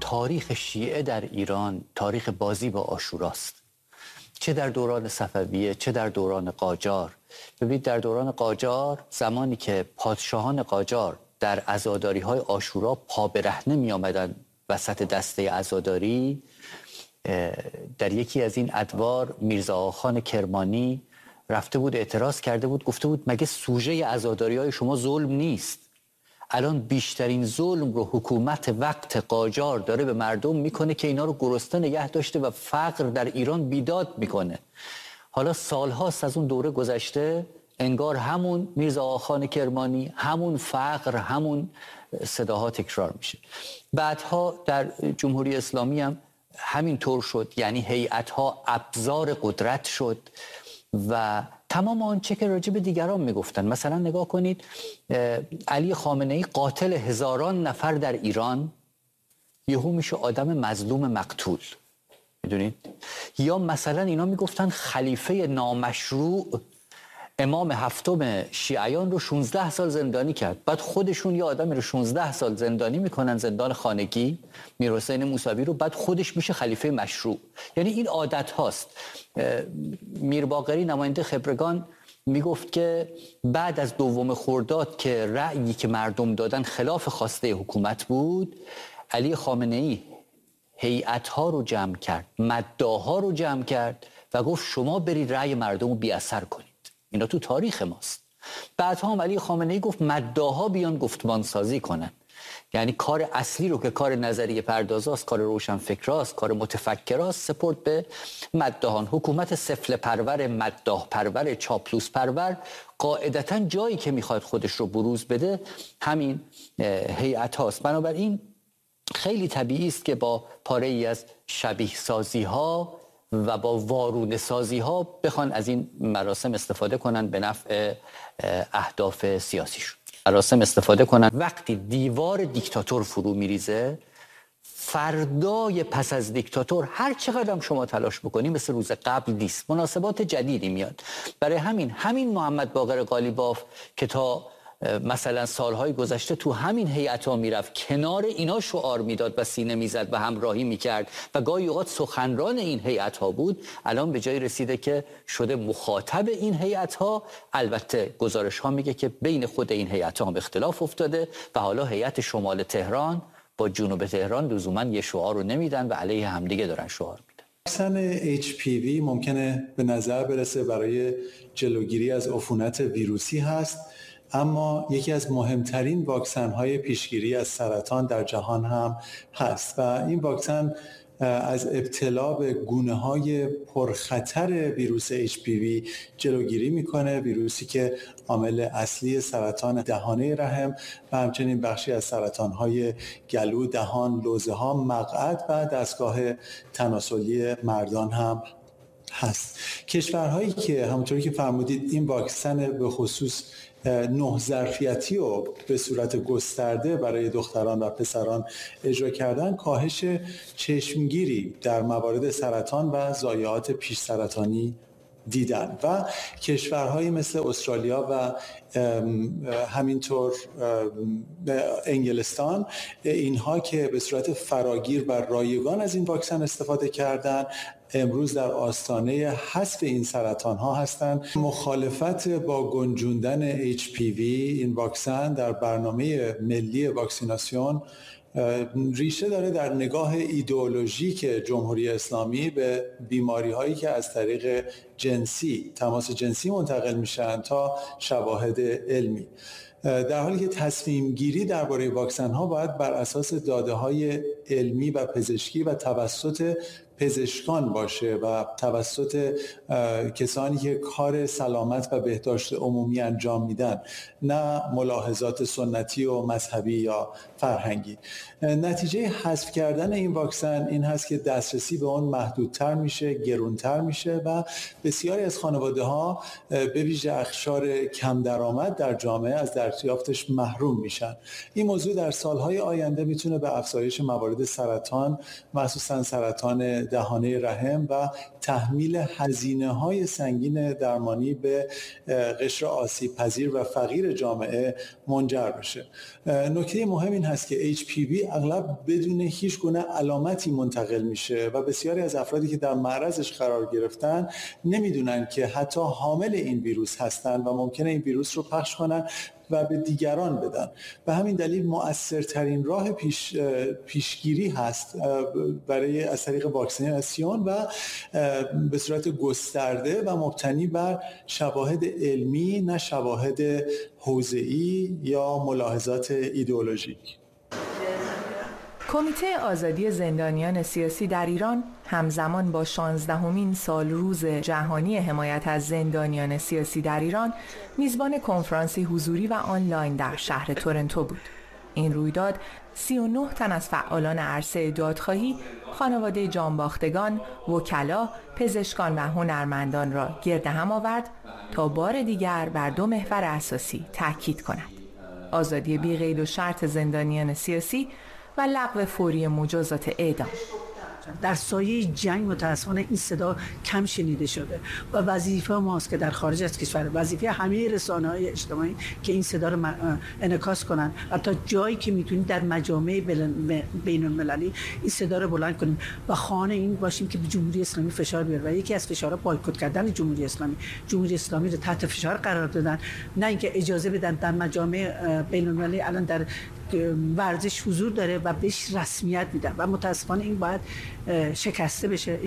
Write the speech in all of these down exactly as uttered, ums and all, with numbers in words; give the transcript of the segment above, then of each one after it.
تاریخ شیعه در ایران تاریخ بازی با عاشوراست، چه در دوران صفویه چه در دوران قاجار. ببینید در دوران قاجار، زمانی که پادشاهان قاجار در عزاداری‌های عاشورا پا برهنه می آمدن وسط دسته عزاداری، در یکی از این ادوار میرزا آقاخان کرمانی رفته بود اعتراض کرده بود، گفته بود مگه سوژه عزاداری‌های شما ظلم نیست؟ الان بیشترین ظلم رو حکومت وقت قاجار داره به مردم میکنه که اینا رو گرسنه نگه داشته و فقر در ایران بیداد میکنه. حالا سالهاست از اون دوره گذشته، انگار همون میرزا آقاخان کرمانی، همون فقر، همون صداها تکرار میشه. بعدها در جمهوری اسلامی هم همین طور شد، یعنی هیئت‌ها ابزار قدرت شد و تمام آنچه که راجع به دیگران میگفتن. مثلا نگاه کنید، علی خامنه‌ای قاتل هزاران نفر در ایران یهو میشه آدم مظلوم مقتول، میدونید؟ یا مثلا اینا میگفتن خلیفه نامشروع امام هفتم شیعیان رو شانزده سال زندانی کرد، بعد خودشون یه آدمی رو شانزده سال زندانی میکنن، زندان خانگی، میرحسین موسوی رو، بعد خودش میشه خلیفه مشروع. یعنی این عادت هاست. میر باقری نماینده خبرگان میگفت که بعد از دوم خرداد که رأیی که مردم دادن خلاف خواسته حکومت بود، علی خامنه‌ای هیئت‌ها رو جمع کرد، مداح‌ها رو جمع کرد و گفت شما برید رأی مردم رو بی اثر کنید. اینا تو تاریخ ماست. بعدها هم علی خامنه‌ای گفت مداح‌ها بیان گفتمان سازی کنن. یعنی کار اصلی رو که کار نظریه پردازاست، کار روشنفکراست، کار متفکراست، سپرد به مداحان. حکومت سفله پرور، مداح پرور، چاپلوس پرور قاعدتاً جایی که میخواد خودش رو بروز بده همین هیئت هاست. بنابراین خیلی طبیعی است که با پاره ای از شبیه سازی ها و با وارونه سازی ها بخوان از این مراسم استفاده کنن به نفع اهداف سیاسیشون. مراسم استفاده کنن وقتی دیوار دیکتاتور فرو میریزه، فردای پس از دیکتاتور هر چقدر هم شما تلاش بکنی مثل روز قبل نیست، مناسبات جدیدی میاد. برای همین همین محمد باقر قالیباف که تا مثلا سالهای گذشته تو همین هیئت‌ها میرفت، کنار اینا شعار میداد و سینه میزد و همراهی میکرد و گاهی اوقات سخنران این هیئت‌ها بود، الان به جای رسیده که شده مخاطب این هیئت‌ها. البته گزارش ها میگه که بین خود این هیئت‌ها هم اختلاف افتاده و حالا هیئت شمال تهران با جنوب تهران لزوما یه شعار رو نمیدن و علیه همدیگه دارن شعار میدن. واکسن اچ پی وی ممکنه به نظر برسه برای جلوگیری از عفونت ویروسی هست، اما یکی از مهمترین واکسن‌های پیشگیری از سرطان در جهان هم هست و این واکسن از ابتلا به گونه‌های پرخطر ویروس اچ پی وی جلوگیری میکنه، ویروسی که عامل اصلی سرطان دهانه رحم و همچنین بخشی از سرطان‌های گلو، دهان، لوزه‌ها، مقعد و دستگاه تناسلی مردان هم هست. کشورهایی که همونطوری که فرمودید این واکسن به خصوص نه ظرفیتی رو به صورت گسترده برای دختران و پسران اجرا کردن، کاهش چشمگیری در موارد سرطان و ضایعات پیش سرطانی دیدن و کشورهایی مثل استرالیا و همینطور انگلستان، اینها که به صورت فراگیر و رایگان از این واکسن استفاده کردن، امروز در آستانه حذف این سرطان ها هستند. مخالفت با گنجوندن اچ پی وی این واکسن در برنامه ملی واکسیناسیون ریشه داره در نگاه ایدئولوژیک جمهوری اسلامی به بیماری هایی که از طریق جنسی، تماس جنسی منتقل میشن تا شواهد علمی، در حالی که تصمیم گیری درباره واکسن ها باید بر اساس داده های علمی و پزشکی و توسط پزشکان باشه و توسط کسانی که کار سلامت و بهداشت عمومی انجام میدن، نه ملاحظات سنتی و مذهبی یا فرهنگی. نتیجه حذف کردن این واکسن این هست که دسترسی به اون محدودتر میشه، گرونتر میشه و بسیاری از خانواده ها به ویژه اقشار کم درآمد در جامعه از دریافتش محروم میشن. این موضوع در سالهای آینده میتونه به افزایش موارد سرطان، مخصوصا سرطان دهانه رحم و تحمیل هزینه‌های سنگین درمانی به قشر آسیب پذیر و فقیر جامعه منجر بشه. نکته مهم این هست که اچ پی وی اغلب بدون هیچ گونه علامتی منتقل میشه و بسیاری از افرادی که در معرضش قرار گرفتن نمیدونن که حتی حامل این ویروس هستن و ممکنه این ویروس رو پخش کنن و به دیگران بدن. به همین دلیل مؤثرترین راه پیش پیشگیری هست برای از طریق واکسیناسیون و به صورت گسترده و مبتنی بر شواهد علمی نه شواهد حوزه‌ای یا ملاحظات ایدئولوژیک. کمیته آزادی زندانیان سیاسی در ایران همزمان با شانزدهمین سال روز جهانی حمایت از زندانیان سیاسی در ایران میزبان کنفرانسی حضوری و آنلاین در شهر تورنتو بود. این رویداد سی و نه تن از فعالان عرصه دادخواهی، خانواده جانباختگان، وکلا، پزشکان و هنرمندان را گرد هم آورد تا بار دیگر بر دو محور اساسی تاکید کند: آزادی بی قید و شرط زندانیان سیاسی و لغو فوری مجازات اعدام. در سایه جنگ متاسفانه این صدا کم شنیده شده و وظیفه ماست که در خارج از کشور، وظیفه همه رسانه‌های اجتماعی که این صدا رو انعکاس کنن و تا جایی که میتونیم در مجامع بین المللی این صدا رو بلند کنیم و خانه این باشیم که به جمهوری اسلامی فشار بیاره. و یکی از فشارها بایکوت کردن جمهوری اسلامی. جمهوری اسلامی رو تحت فشار قرار دادن، نه اینکه اجازه بدن در مجامع بین المللی الان در ورزش حضور داره و بهش رسمیت میدن و متاسفانه این باید شکسته بشه.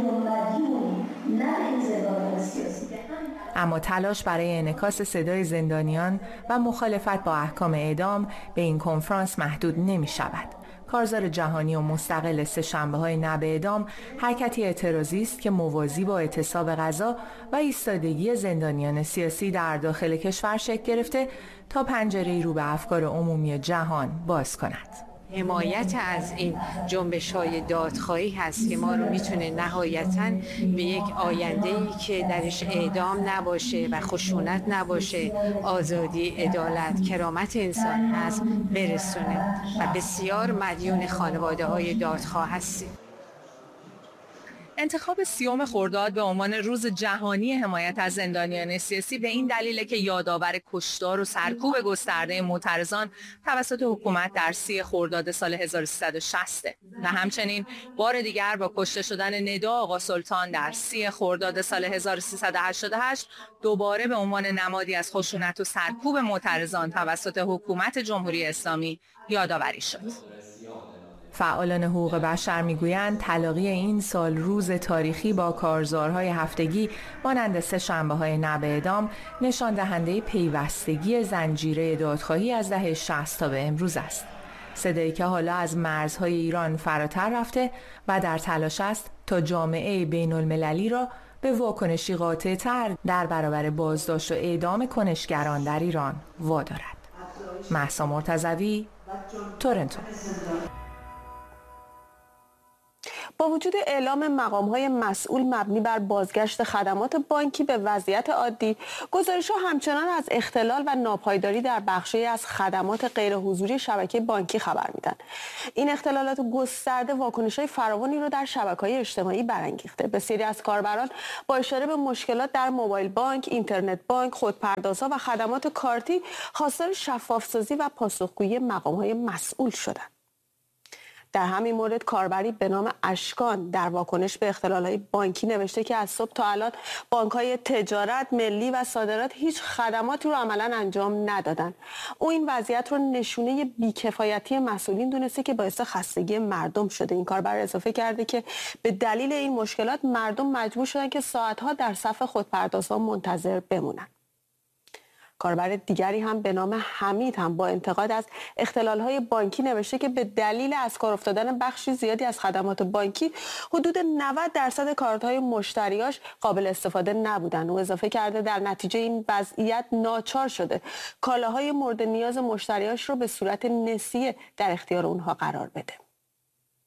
اما تلاش برای انعکاس صدای زندانیان و مخالفت با احکام اعدام به این کنفرانس محدود نمی شود. کارزار جهانی و مستقل سه‌شنبه‌های نه به اعدام حرکتی اعتراضی است که موازی با اعتصاب غذا و ایستادگی زندانیان سیاسی در داخل کشور شکل گرفته تا پنجره‌ای رو به افکار عمومی جهان باز کند. حمایت از این جنبش‌های دادخواهی هست که ما رو میتونه نهایتاً به یک آینده‌ای که درش اعدام نباشه و خشونت نباشه، آزادی، عدالت، کرامت انسان هست برسونه و بسیار مدیون خانواده‌های دادخواه هستیم. انتخاب سیوم خرداد به عنوان روز جهانی حمایت از زندانیان سیاسی به این دلیل که یادآور کشتار و سرکوب گسترده معترضان توسط حکومت در سی خرداد سال هزار و سیصد و شصت و همچنین بار دیگر با کشته شدن ندا آقا سلطان در سی خرداد سال هزار و سیصد و هشتاد و هشت دوباره به عنوان نمادی از خشونت و سرکوب معترضان توسط حکومت جمهوری اسلامی یادآوری شد. فعالان حقوق بشر میگویند تلاقی این سال روز تاریخی با کارزارهای هفتگی مانند سه‌شنبه‌های نه به اعدام نشان دهنده پیوستگی زنجیره دادخواهی از دهه شصت تا به امروز است. صدایی که حالا از مرزهای ایران فراتر رفته و در تلاش است تا جامعه بین المللی را به واکنشی قاطع‌تر در برابر بازداشت و اعدام کنشگران در ایران وادارد. مهسا مرتضوی، تورنتو. با وجود اعلام مقام‌های مسئول مبنی بر بازگشت خدمات بانکی به وضعیت عادی، گزارش‌ها همچنان از اختلال و ناپایداری در بخشی از خدمات غیرحضوری شبکه بانکی خبر میدن. این اختلالات گسترده واکنش‌های فراوانی رو در شبکه‌های اجتماعی برانگیخته. بسیاری از کاربران با اشاره به مشکلات در موبایل بانک، اینترنت بانک، خودپردازها و خدمات کارتی خواستار شفاف‌سازی و پاسخگویی مقام‌های مسئول شدند. در همین مورد کاربری به نام اشکان در واکنش به اختلال‌های بانکی نوشته که از صبح تا الان بانک‌های تجارت، ملی و صادرات هیچ خدماتی رو عملاً انجام ندادن. او این وضعیت رو نشونه بی‌کفایتی مسئولین دونسته که باعث خستگی مردم شده. این کاربر اضافه کرده که به دلیل این مشکلات مردم مجبور شدن که ساعت‌ها در صف خودپردازها منتظر بمونن. کاربر دیگری هم به نام حمید هم با انتقاد از اختلال‌های بانکی نوشته که به دلیل از کار افتادن بخشی زیادی از خدمات بانکی حدود نود درصد کارت‌های مشتریاش قابل استفاده نبودن. او اضافه کرده در نتیجه این وضعیت ناچار شده کالاهای مورد نیاز مشتریاش رو به صورت نسیه در اختیار اونها قرار بده.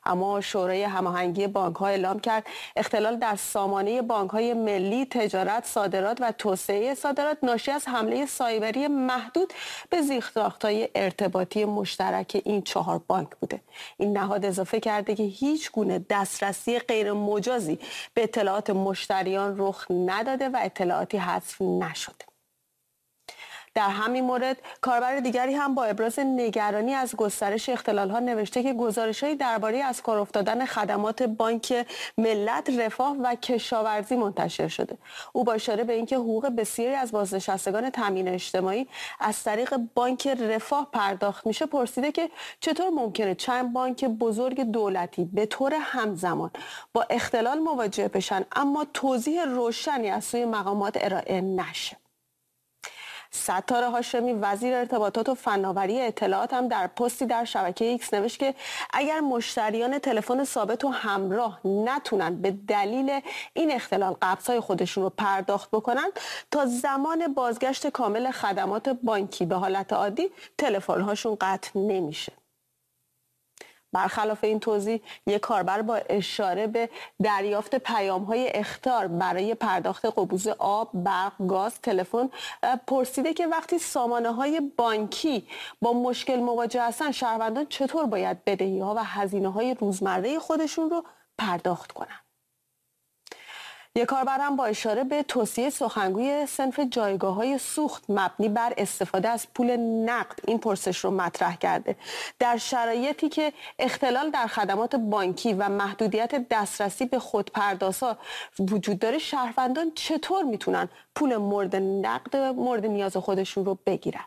اما شورای هماهنگی بانک‌ها اعلام کرد اختلال در سامانه بانک‌های ملی، تجارت، صادرات و توسعه صادرات ناشی از حمله سایبری محدود به زیرساخت‌های ارتباطی مشترک این چهار بانک بوده. این نهاد اضافه کرده که هیچ گونه دسترسی غیر مجازی به اطلاعات مشتریان رخ نداده و اطلاعاتی حذف نشده. در همین مورد کاربر دیگری هم با ابراز نگرانی از گسترش اختلال‌ها نوشته که گزارش‌هایی درباره از کار افتادن خدمات بانک ملت، رفاه و کشاورزی منتشر شده. او با اشاره به اینکه حقوق بسیاری از بازنشستگان تامین اجتماعی از طریق بانک رفاه پرداخت میشه پرسیده که چطور ممکنه چند بانک بزرگ دولتی به طور همزمان با اختلال مواجه بشن اما توضیح روشنی از سوی مقامات ارائه نشه. ستاره هاشمی وزیر ارتباطات و فناوری اطلاعات هم در پستی در شبکه ایکس نوشت که اگر مشتریان تلفن ثابت و همراه نتونن به دلیل این اختلال قبض‌های خودشون رو پرداخت بکنن تا زمان بازگشت کامل خدمات بانکی به حالت عادی تلفن‌هاشون قطع نمیشه. برخلاف این توضیح، یک کاربر با اشاره به دریافت پیام‌های اخطار برای پرداخت قبوز آب، برق، گاز، تلفن پرسیده که وقتی سامانه‌های بانکی با مشکل مواجه هستن شهروندان چطور باید بدهی‌ها و هزینه‌های روزمره خودشون رو پرداخت کنن. یک کاربر هم با اشاره به توصیه سخنگوی صنف جایگاه‌های سوخت مبنی بر استفاده از پول نقد این پرسش رو مطرح کرده. در شرایطی که اختلال در خدمات بانکی و محدودیت دسترسی به خودپردازها وجود داره شهروندان چطور میتونن پول مورد نقد مورد نیاز خودشون رو بگیرن؟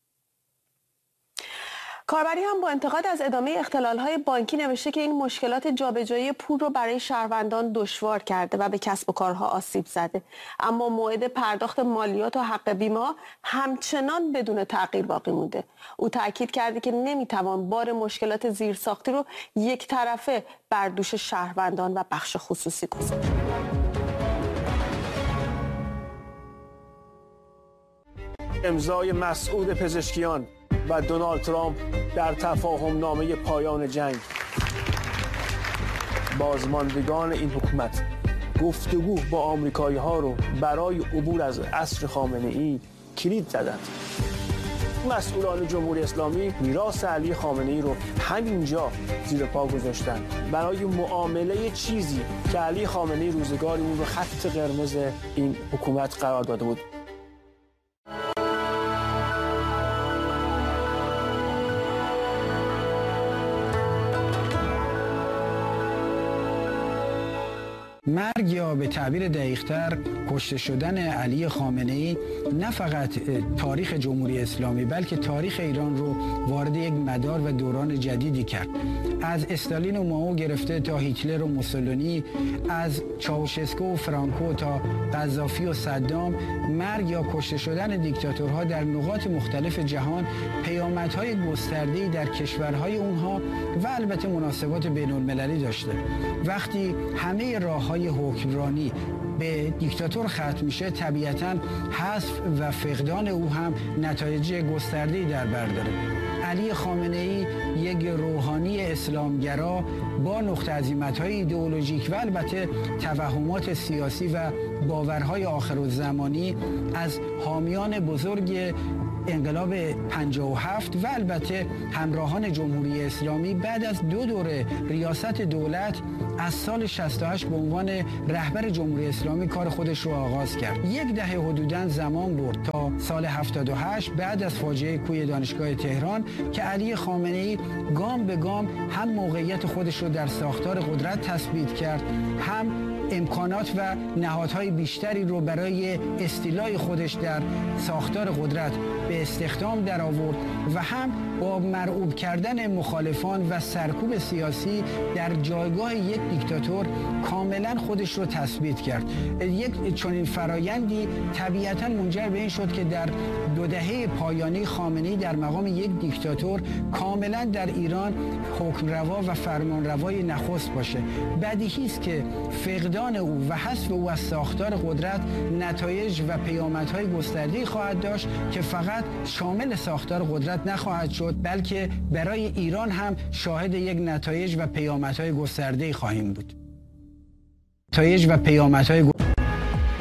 کاربری هم با انتقاد از ادامه اختلال‌های بانکی نوشته که این مشکلات جابجایی پول رو برای شهروندان دشوار کرده و به کسب و کارها آسیب زده، اما موعد پرداخت مالیات و حق بیمه همچنان بدون تغییر باقی مونده. او تاکید کرده که نمیتوان بار مشکلات زیرساختی رو یک طرفه بر دوش شهروندان و بخش خصوصی گذاشت. امضای مسعود پزشکیان و دونالد ترامپ در تفاهم نامه پایان جنگ. بازماندگان این حکومت گفتگو با آمریکایی ها رو برای عبور از عصر خامنه ای کلید زدند. مسئولان جمهوری اسلامی میراث علی خامنه ای رو همینجا زیر پا گذاشتن برای معامله چیزی که علی خامنه ای روزگاری اون رو خط قرمز این حکومت قرار داده بود. مرگ یا به تعبیر دقیق‌تر کشته شدن علی خامنه‌ای نه فقط تاریخ جمهوری اسلامی بلکه تاریخ ایران رو وارد یک مدار و دوران جدیدی کرد. از استالین و مائو گرفته تا هیتلر و موسولینی، از چاوشسکو و فرانکو تا قذافی و صدام، مرگ یا کشته شدن دیکتاتورها در نقاط مختلف جهان پیامدهای گسترده‌ای در کشورهای اونها و البته مناسبات بین‌المللی داشته. وقتی همه راه‌های حکمرانی به دیکتاتور ختم میشه طبیعتاً حذف و فقدان او هم نتایج گسترده‌ای در بر داره. علی خامنه‌ای یک روحانی اسلامگرا با نقطه عظیمت‌های ایدئولوژیک و البته توهمات سیاسی و باورهای آخرالزمانی از حامیان بزرگ انقلاب پنجاه و هفت و البته همراهان جمهوری اسلامی بعد از دو دوره ریاست دولت از سال شصت و هشت به عنوان رهبر جمهوری اسلامی کار خودش رو آغاز کرد. یک دهه حدوداً زمان برد تا سال هفتاد و هشت بعد از فاجعه کوی دانشگاه تهران که علی خامنه‌ای گام به گام هم موقعیت خودش رو در ساختار قدرت تثبیت کرد، هم امکانات و نهادهای بیشتری رو برای استیلای خودش در ساختار قدرت به استخدام در آورد و هم با مرعوب کردن مخالفان و سرکوب سیاسی در جایگاه یک دیکتاتور کاملا خودش رو تثبیت کرد. یک چنین فرایندی طبیعتا منجر به این شد که در دو دهه پایانی خامنه‌ای در مقام یک دیکتاتور کاملا در ایران حکمروا و فرمانروای نخست باشه. بدیهی است که فقدان او و حذف او از ساختار قدرت نتایج و پیامدهای گسترده‌ای خواهد داشت که فقط شامل ساختار قدرت نخواهد شد شد، بلکه برای ایران هم شاهد یک نتایج و پیامدهای گسترده خواهیم بود. نتایج و پیامدهای